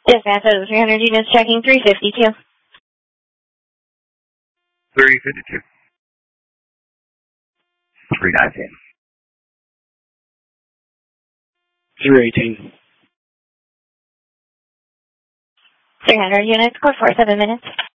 Dispatch out of 300 units, checking 352. 352. 319. 318. 300 units, code for 7 minutes.